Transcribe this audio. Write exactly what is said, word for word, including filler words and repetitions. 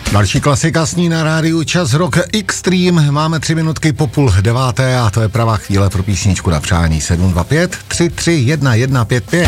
Další klasika sní na rádiu Čas Rock Extreme. Máme tři minutky po půl deváté a to je pravá chvíle pro písničku na přání. Sedm dva pět tři tři jedna jedna pět pět.